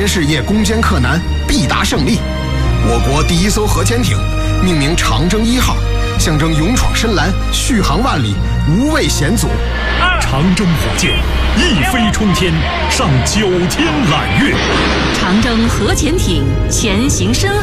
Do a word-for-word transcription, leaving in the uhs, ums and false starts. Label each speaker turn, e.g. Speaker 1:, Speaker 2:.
Speaker 1: 新事业攻坚克难，必达胜利。我国第一艘核潜艇命名长征一号，象征勇闯深蓝，续航万里，无畏险阻。
Speaker 2: 长征火箭一飞冲天，上九天揽月。
Speaker 3: 长征核潜艇前行深